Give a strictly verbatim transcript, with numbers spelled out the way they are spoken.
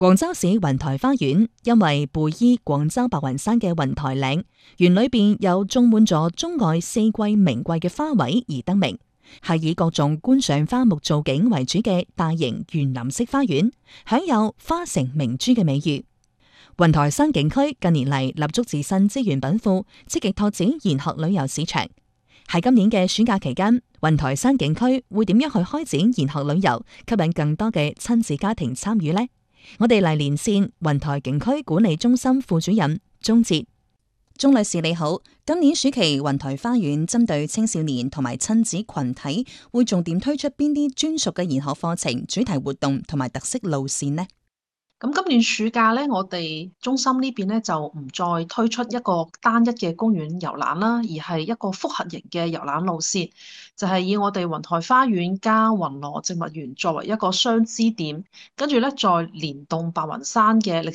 廣州市雲台花園因為背依廣州白雲山嘅雲台嶺，園裏邊有種滿咗中外四季名貴嘅花卉而得名，係以各種觀賞花木造景為主嘅大型園林式花園，享有花城明珠嘅美譽。雲台山景區近年嚟立足自身資源稟賦，積極拓展研學旅遊市場。喺今年嘅暑假期間，雲台山景區會點樣去開展研學旅遊，吸引更多嘅親子家庭參與呢？我哋嚟連線雲台景區管理中心副主任鍾捷。鍾女士你好，今年暑期雲台花園針對青少年同埋親子群體，會重點推出邊啲專屬嘅研學課程、主題活動同埋特色路線呢？ 咁今年暑假咧，我哋中心呢邊咧就唔再推出一個單一嘅公園遊覽啦，而係一個複合型嘅遊覽路線，就係以我哋雲台花園加雲羅植物園作為一個雙支點，跟住咧再連動白雲山嘅歷